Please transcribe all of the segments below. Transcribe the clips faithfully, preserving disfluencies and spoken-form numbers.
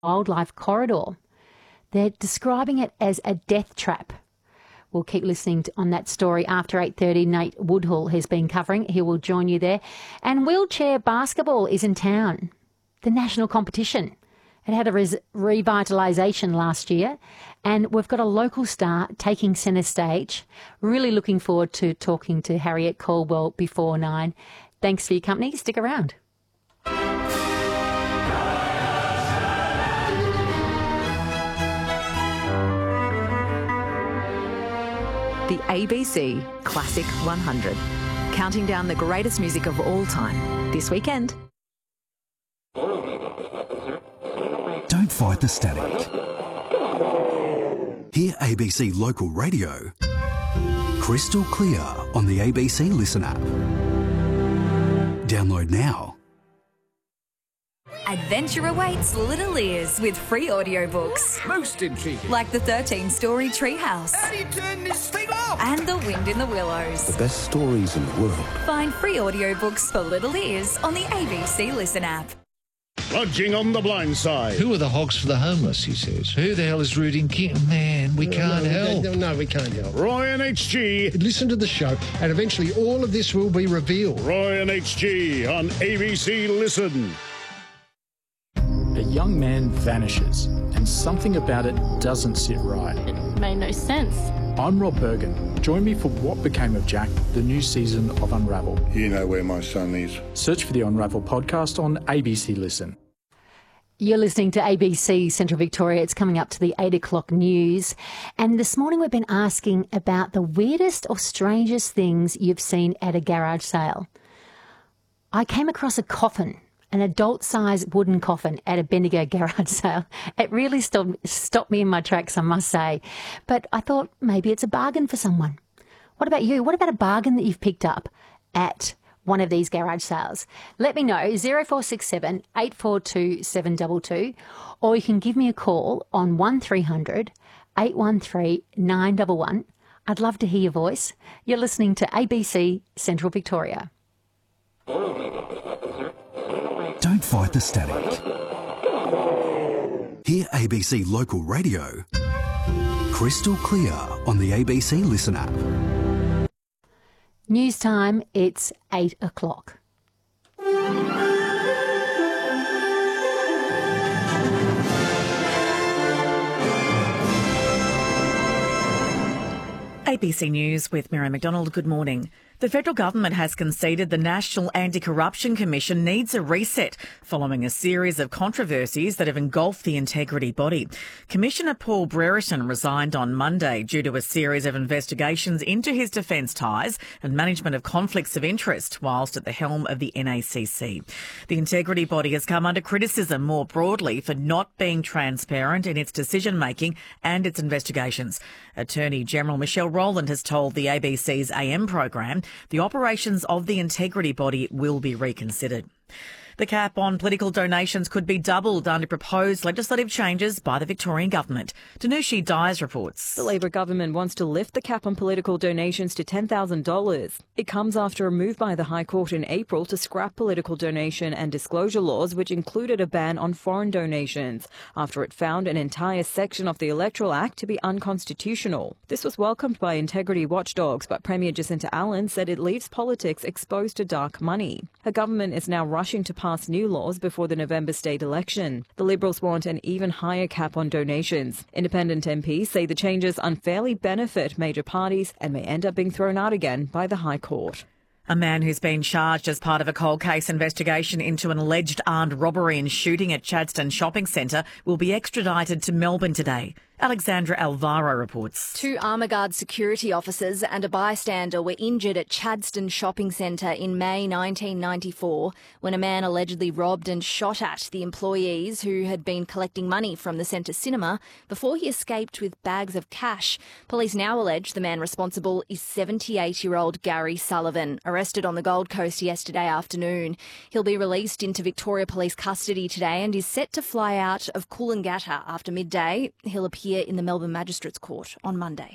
wildlife corridor. They're describing it as a death trap. We'll keep listening to, on that story after eight thirty. Nate Woodhull has been covering. He will join you there. And wheelchair basketball is in town, the national competition. It had a res- revitalisation last year, and we've got a local star taking centre stage. Really looking forward to talking to Harriet Caldwell before nine. Thanks for your company. Stick around. The A B C Classic one hundred, counting down the greatest music of all time this weekend. Don't fight the static. Hear A B C Local Radio crystal clear on the A B C Listen app. Download now. Adventure awaits little ears with free audiobooks. Most intriguing. Like the thirteen-story Treehouse. How do you turn this thing off? And The Wind in the Willows. The best stories in the world. Find free audiobooks for little ears on the A B C Listen app. Lodging on the blind side. Who are the hogs for the homeless, he says. Who the hell is rooting King? Man, we can't no, help. No, no, we can't help. Roy and H G. Listen to the show, and eventually all of this will be revealed. Roy and H G on A B C Listen. A young man vanishes, and something about it doesn't sit right. It made no sense. I'm Rob Bergen. Join me for What Became of Jack, the new season of Unravel. You know where my son is. Search for the Unravel podcast on A B C Listen. You're listening to A B C Central Victoria. It's coming up to the eight o'clock news. And this morning we've been asking about the weirdest or strangest things you've seen at a garage sale. I came across a coffin, an adult-sized wooden coffin at a Bendigo garage sale. It really stopped, stopped me in my tracks, I must say. But I thought maybe it's a bargain for someone. What about you? What about a bargain that you've picked up at one of these garage sales? Let me know, zero four six seven, eight four two, seven two two, or you can give me a call on one three hundred, eight one three, nine one one. I'd love to hear your voice. You're listening to A B C Central Victoria. Don't fight the static. Hear A B C Local Radio crystal clear on the A B C Listen app. News time, it's eight o'clock. A B C News with Mary McDonald. Good morning. The federal government has conceded the National Anti-Corruption Commission needs a reset following a series of controversies that have engulfed the integrity body. Commissioner Paul Brereton resigned on Monday due to a series of investigations into his defence ties and management of conflicts of interest whilst at the helm of the N A C C. The integrity body has come under criticism more broadly for not being transparent in its decision-making and its investigations. Attorney General Michelle Rowland has told the A B C's A M program the operations of the integrity body will be reconsidered. The cap on political donations could be doubled under proposed legislative changes by the Victorian government. Danushi Dyers reports. The Labor government wants to lift the cap on political donations to ten thousand dollars. It comes after a move by the High Court in April to scrap political donation and disclosure laws, which included a ban on foreign donations, after it found an entire section of the Electoral Act to be unconstitutional. This was welcomed by integrity watchdogs, but Premier Jacinta Allen said it leaves politics exposed to dark money. Her government is now rushing to pass new laws before the November state election. The Liberals want an even higher cap on donations. Independent M Ps say the changes unfairly benefit major parties and may end up being thrown out again by the High Court. A man who's been charged as part of a cold case investigation into an alleged armed robbery and shooting at Chadstone Shopping Centre will be extradited to Melbourne today. Alexandra Alvaro reports. Two Armourguard security officers and a bystander were injured at Chadstone Shopping Centre in May nineteen ninety-four when a man allegedly robbed and shot at the employees who had been collecting money from the centre cinema before he escaped with bags of cash. Police now allege the man responsible is seventy-eight-year-old Gary Sullivan, arrested on the Gold Coast yesterday afternoon. He'll be released into Victoria Police custody today and is set to fly out of Coolangatta after midday. He'll appear in the Melbourne Magistrates Court on Monday.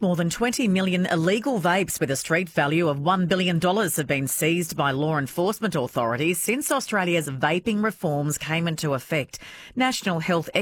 More than twenty million illegal vapes with a street value of one billion dollars have been seized by law enforcement authorities since Australia's vaping reforms came into effect. National Health